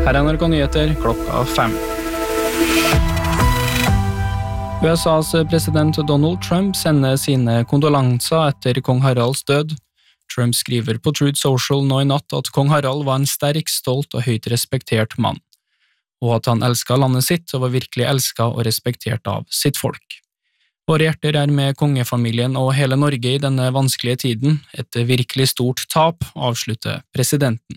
Her er NRK Nyheter klokka 5. USAs president Donald Trump sender sine kondolanser etter kong Haralds død. Trump skriver på Truth Social nå i natt at kong Harald var en sterk, stolt og høyt respektert mann, og at han elsket landet sitt og var virkelig elsket og respektert av sitt folk. Våre hjerter er med kongefamilien og hele Norge i denne vanskelige tiden, et virkelig stort tap, avslutter presidenten.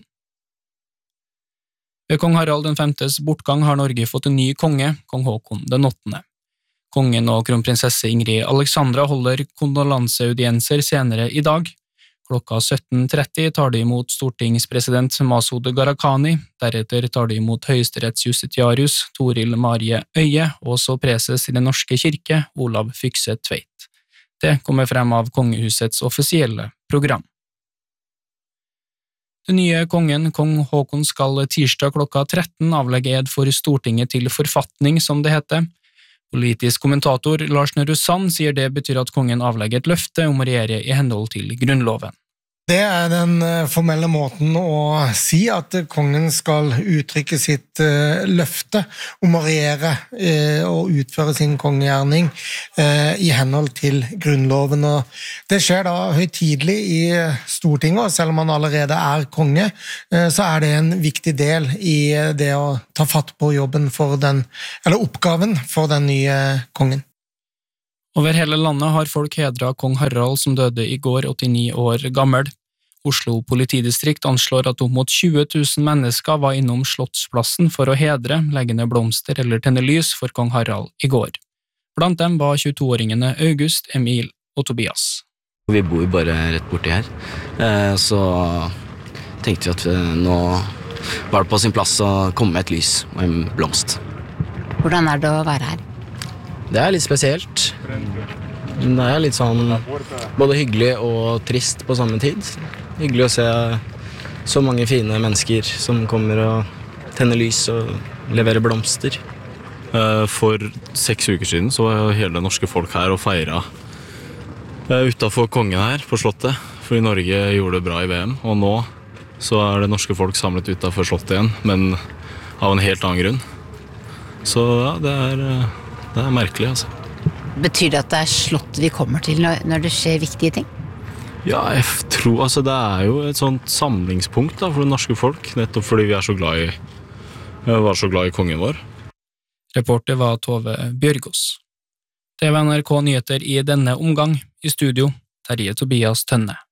Ved kong Harald den 5. bortgang har Norge fått en ny konge, kong Håkon den 8. Kongen og kronprinsesse Ingrid Alexandra holder kondolanseaudienser senere i dag. Klokka 17:30 tar de imot stortingspresident Masud Gharahkhani, deretter tar de imot høyesterettsjustitiarius Toril Marie Øye og så preses i Den norske kirke Olav Fykse Tveit. Det kommer frem av kongehusets offisielle program. Den nye kongen, kong Håkon, skal tirsdag klokka 13 avlegge ed for Stortinget til forfatning, som det heter. Politisk kommentator Lars Nehru Sand sier det betyr at kongen avlegger et løfte om å regjere i henhold til grunnloven. Det er den formelle måten å si at kongen skal uttrykke sitt løfte om å regjere og utføre sin kongegjerning i henhold til grunnloven. Og det skjer da høytidelig i Stortinget, og selv om han allerede er konge, så er det en viktig del i det å ta fatt på jobben for oppgaven for den nye kongen. Over hele landet har folk hedret kong Harald som døde i går, 89 år gammel. Oslo politidistrikt anslår at opp mot 20 000 mennesker var innom Slottsplassen for å hedre, legge ned blomster eller tenne lys for kong Harald i går. Blant dem var 22-åringene August, Emil og Tobias. Vi bor bare rett borti her, så tenkte vi at nå var det på sin plass å komme med et lys og en blomst. Hvordan er det å være her? Det er litt spesielt. Det er litt sånn både hyggelig og trist på samme tid. Hyggelig å se så mange fine mennesker som kommer og tenner lys og leverer blomster. For 6 uker siden så var hele det norske folk her og feiret utenfor kongen her på slottet, fordi Norge gjorde det bra i VM, og nå så er det norske folk samlet utenfor slottet igjen, men av en helt annen grunn. Så ja, det er merkelig, altså. Betyr det at det er slottet vi kommer til når det skjer viktige ting? Ja, jeg tror, altså det er jo et sånt samlingspunkt da, for det norske folk, nettopp fordi vi var så glad i kongen vår. Reporter var Tove Bjørgås. Det var NRK Nyheter i denne omgang. I studio, Terje Tobias Tønne.